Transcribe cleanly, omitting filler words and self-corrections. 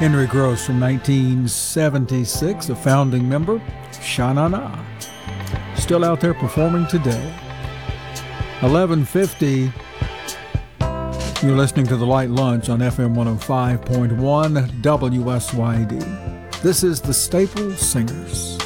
Henry Gross from 1976, a founding member, Sha-Na-Na, still out there performing today. 11:50, you're listening to The Light Lunch on FM 105.1 WSYD. This is the Staple Singers.